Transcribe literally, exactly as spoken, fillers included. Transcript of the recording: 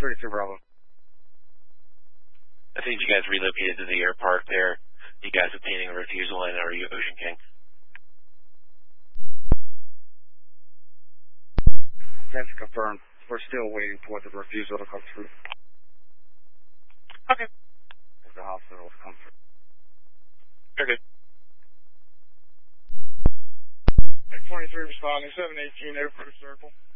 thirty-two Bravo. I think you guys relocated to the air park there. You guys obtaining a refusal, and are you Ocean King? That's confirmed. We're still waiting for the refusal to come through. Okay. If the hospital has come through. Okay. twenty-three responding, seven eighteen, airport circle.